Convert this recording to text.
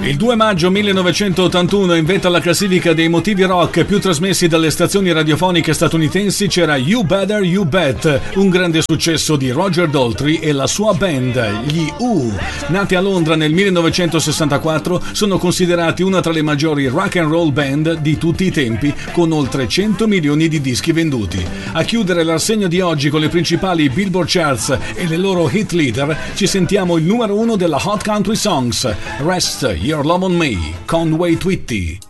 Il 2 maggio 1981, in vetta alla classifica dei motivi rock più trasmessi dalle stazioni radiofoniche statunitensi, c'era You Better You Bet, un grande successo di Roger Daltrey e la sua band, gli Who. Nati a Londra nel 1964, sono considerati una tra le maggiori rock and roll band di tutti i tempi, con oltre 100 milioni di dischi venduti. A chiudere l'arsegno di oggi con le principali Billboard Charts e le loro hit leader, ci sentiamo il numero 1 della Hot Country Songs, Rest Your Love on Me, Conway Twitty.